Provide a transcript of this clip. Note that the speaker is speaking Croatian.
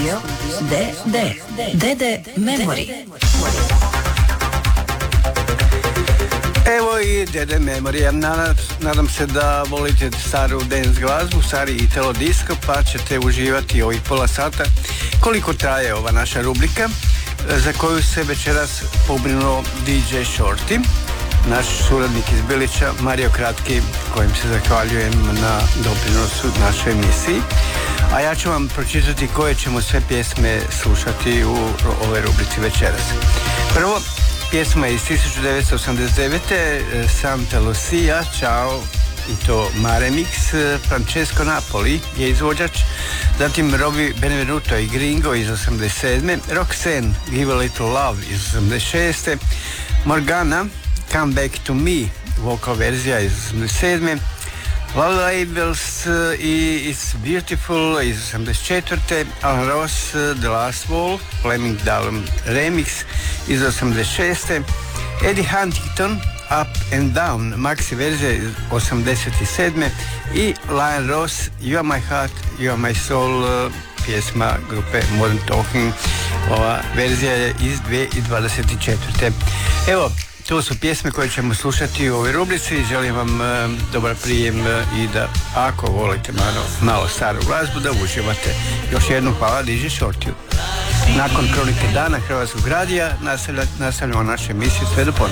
DD Memory. Evo i DD Memory. Nadam se da volite staru dance glazbu, stari italo disco, pa ćete uživati ovih pola sata koliko traje ova naša rubrika, za koju se večeras pobrinuo DJ Shorty, naš suradnik iz Bilića, Mario Kratki, kojim se zahvaljujem na doprinosu našoj emisiji. A ja ću vam pročitati koje ćemo sve pjesme slušati u ovoj rubrici večeras. Prvo, pjesma iz 1989. Santa Lucia, Ciao, i to Maremix. Francesco Napoli je izvođač, zatim Robbie Benvenuto i Gringo iz 87. Roxanne, Give a Little Love iz 86. Morgana, Come Back to Me, vokal verzija iz 87. Love Labels i It's Beautiful iz 84. Alan Ross, The Last Wall, Fleming Dallum Remix iz 86. Eddie Huntington, Up and Down, maxi verzija iz 87. I Lion Ross, You Are My Heart, You Are My Soul, pjesma grupe Modern Talking. Ova verzija je iz 2024. Evo, to su pjesme koje ćemo slušati u ovoj rubrici. Želim vam dobar prijem i da, ako volite malo staru glazbu, da uživate. Još jednu hvala DJ Shortyu. Nakon Kronike dana Hrvatskog radija nastavljamo našu emisiju sve do ponoći.